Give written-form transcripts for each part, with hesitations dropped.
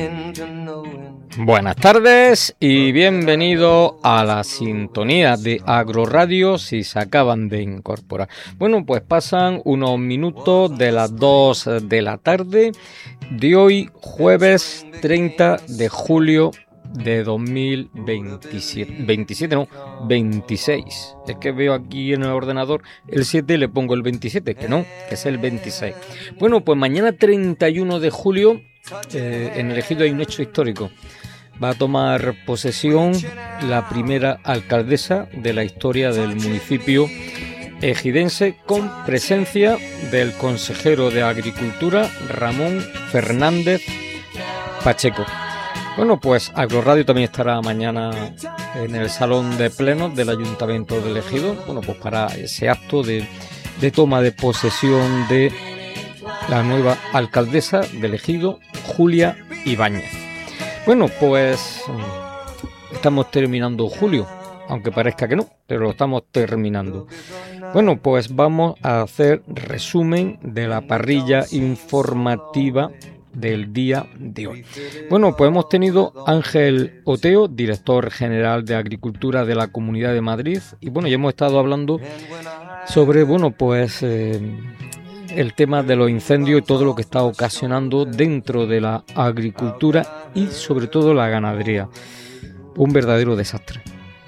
Buenas tardes y bienvenido a la sintonía de Agroradio si se acaban de incorporar. Bueno, pues pasan unos minutos de las 2 de la tarde de hoy, jueves 30 de julio de 26. Es que veo aquí en el ordenador el 7 y le pongo el 27, que no, que es el 26. Bueno, pues mañana 31 de julio en el Ejido hay un hecho histórico. Va a tomar posesión la primera alcaldesa de la historia del municipio ejidense, con presencia del consejero de Agricultura Ramón Fernández Pacheco. Bueno, pues Agroradio también estará mañana en el salón de plenos del Ayuntamiento del Ejido, bueno, pues para ese acto de toma de posesión de la nueva alcaldesa del Ejido, Julia Ibáñez. Bueno, pues estamos terminando julio, aunque parezca que no, pero lo estamos terminando. Bueno, pues vamos a hacer resumen de la parrilla informativa del día de hoy. Bueno, pues hemos tenido Ángel Oteo, director general de Agricultura de la Comunidad de Madrid, y bueno, ya hemos estado hablando sobre, bueno, pues el tema de los incendios y todo lo que está ocasionando dentro de la agricultura y sobre todo la ganadería. Un verdadero desastre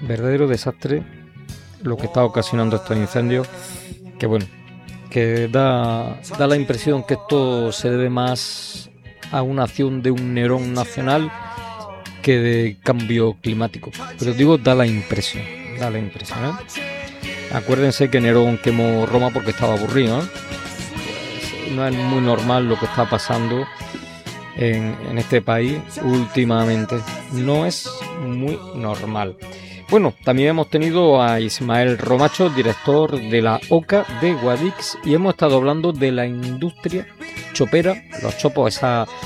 lo que está ocasionando estos incendios, que bueno, que da la impresión que esto se debe más a una acción de un Nerón nacional que de cambio climático. Pero digo, da la impresión, ¿eh? Acuérdense que Nerón quemó Roma porque estaba aburrido, ¿eh? No es muy normal lo que está pasando en este país últimamente. No es muy normal. Bueno, también hemos tenido a Ismael Romacho, director de la OCA de Guadix, y hemos estado hablando de la industria chopera, los chopos,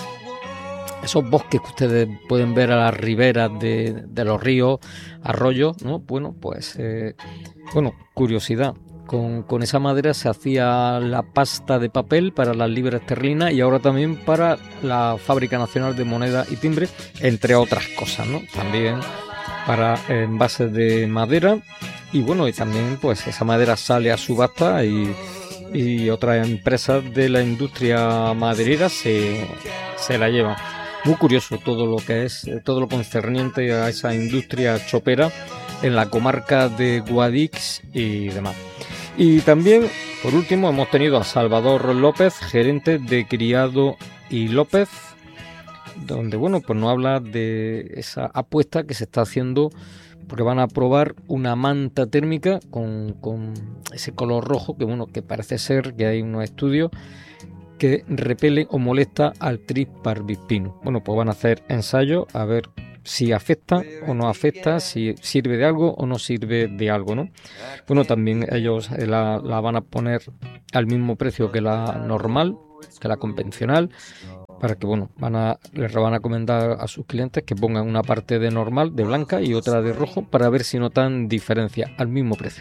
esos bosques que ustedes pueden ver a las riberas de los ríos, arroyos, ¿no? Bueno, pues, curiosidad. Con esa madera se hacía la pasta de papel para las libras esterlinas y ahora también para la Fábrica Nacional de Moneda y Timbre, entre otras cosas, ¿no? También para envases de madera y bueno, y también pues esa madera sale a subasta y otras empresas de la industria maderera se la llevan. Muy curioso todo lo que es, todo lo concerniente a esa industria chopera en la comarca de Guadix y demás. Y también, por último, hemos tenido a Salvador López, gerente de Criado y López, donde, bueno, pues nos habla de esa apuesta que se está haciendo, porque van a probar una manta térmica con ese color rojo, que bueno, que parece ser que hay unos estudios que repele o molesta al tris parvispinus. Bueno, pues van a hacer ensayos a ver si afecta o no afecta, si sirve de algo o no sirve de algo, ¿no? Bueno, también ellos la van a poner al mismo precio que la normal, que la convencional, para que, bueno, les van a recomendar a sus clientes que pongan una parte de normal, de blanca, y otra de rojo, para ver si notan diferencia, al mismo precio.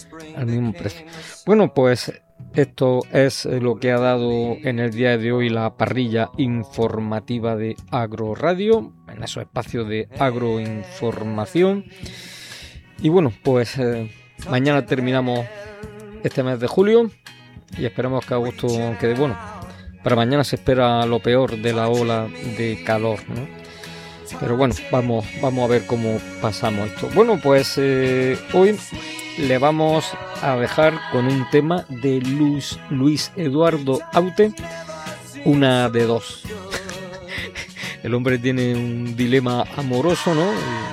Bueno, pues esto es lo que ha dado en el día de hoy la parrilla informativa de Agroradio, en esos espacios de agroinformación. Y bueno, pues mañana terminamos este mes de julio y esperamos que agosto quede bueno. Para mañana se espera lo peor de la ola de calor, ¿no? Pero bueno, vamos a ver cómo pasamos esto. Bueno, pues hoy le vamos a dejar con un tema de Luis Eduardo Aute, una de dos. El hombre tiene un dilema amoroso, ¿no?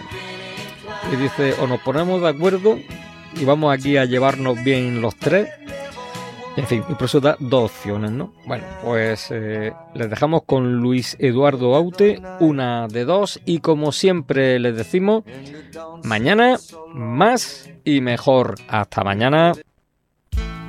Y dice, o nos ponemos de acuerdo y vamos aquí a llevarnos bien los tres. En fin, y por eso da dos opciones, ¿no? Bueno, pues les dejamos con Luis Eduardo Aute, una de dos, y como siempre les decimos, mañana más y mejor. Hasta mañana.